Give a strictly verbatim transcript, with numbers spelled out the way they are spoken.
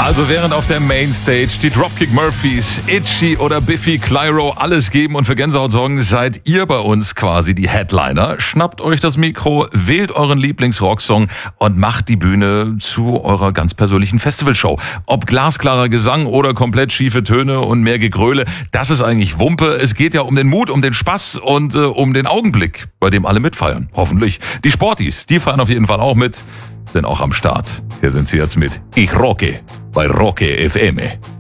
Also während auf der Mainstage die Dropkick Murphys, Itchy oder Biffy Clyro alles geben und für Gänsehaut sorgen, seid ihr bei uns quasi die Headliner. Schnappt euch das Mikro, wählt euren Lieblingsrocksong und macht die Bühne zu eurer ganz persönlichen Festivalshow. Ob glasklarer Gesang oder komplett schiefe Töne und mehr Gegröle, das ist eigentlich Wumpe. Es geht ja um den Mut, um den Spaß und äh, um den Augenblick, bei dem alle mitfeiern. Hoffentlich. Die Sporties, die feiern auf jeden Fall auch mit, sind auch am Start. Hier sind sie jetzt mit Ich Rocke bei Rocke F M.